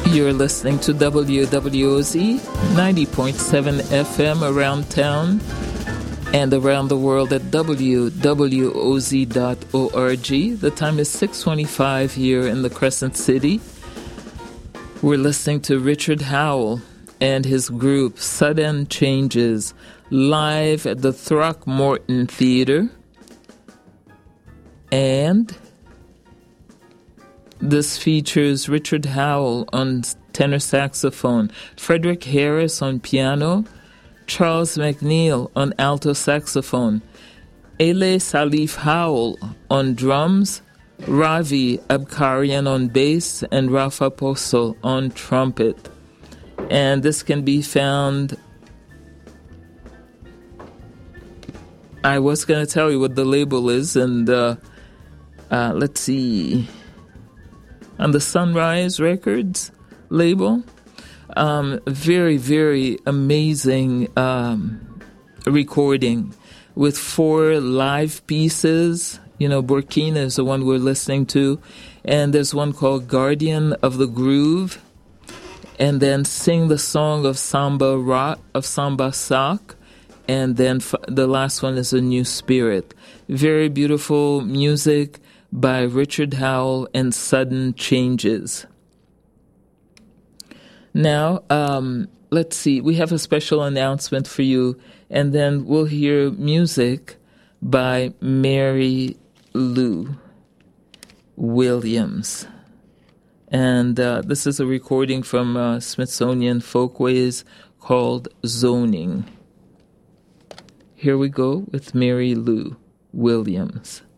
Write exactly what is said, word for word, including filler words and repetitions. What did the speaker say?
You're listening to W W O Z ninety point seven F M around town and around the world at w w o z dot org. The time is six twenty-five here in the Crescent City. We're listening to Richard Howell and his group Sudden Changes live at the Throckmorton Theater. And this features Richard Howell on tenor saxophone, Frederick Harris on piano, Charles McNeil on alto saxophone, Ele Salif Howell on drums, Ravi Abkarian on bass, and Rafa Poso on trumpet. And this can be found... I was going to tell you what the label is, and uh, uh, let's see... on the Sunrise Records label. Um, very, very amazing um, recording with four live pieces. You know, Burkina is the one we're listening to. And there's one called Guardian of the Groove. And then Sing the Song of Samba Rock, of Samba Sock. And then f- the last one is A New Spirit. Very beautiful music by Richard Howell and Sudden Changes. Now, um, let's see. We have a special announcement for you, and then we'll hear music by Mary Lou Williams. And uh, this is a recording from uh, Smithsonian Folkways called Zoning. Here we go with Mary Lou Williams.